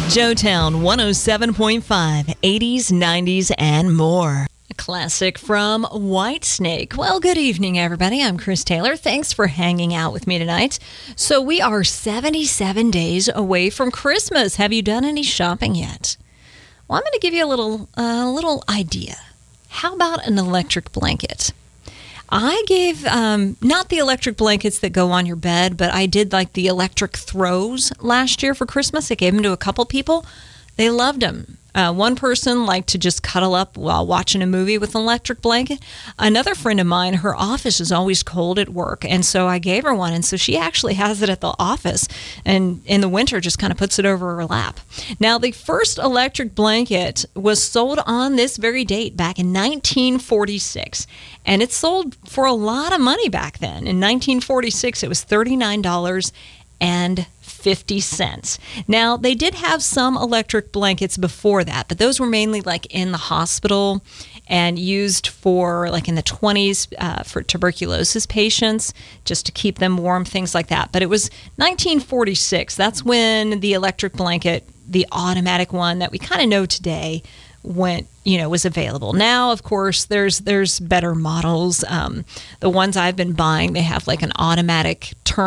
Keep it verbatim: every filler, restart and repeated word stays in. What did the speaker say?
Joetown one oh seven point five, eighties, nineties, and more. A classic from Whitesnake. Well, good evening, everybody. I'm Chris Taylor. Thanks for hanging out with me tonight. So we are seventy-seven days away from Christmas. Have you done any shopping yet? Well, I'm going to give you a little, uh, little idea. How about an electric blanket? I gave, um, not the electric blankets that go on your bed, but I did like the electric throws last year for Christmas. I gave them to a couple people. They loved them. Uh, one person liked to just cuddle up while watching a movie with an electric blanket. Another friend of mine, her office is always cold at work, and so I gave her one, and so she actually has it at the office, and in the winter just kind of puts it over her lap. Now, the first electric blanket was sold on this very date back in nineteen forty-six, and it sold for a lot of money back then. In nineteen forty-six, it was thirty-nine dollars and fifty cents. Now, they did have some electric blankets before that, but those were mainly like in the hospital and used for like in the twenties uh, for tuberculosis patients, just to keep them warm, things like that. But it was nineteen forty-six. That's when the electric blanket, the automatic one that we kind of know today, went, you know, was available. Now, of course, there's there's better models. Um, the ones I've been buying, they have like an automatic turn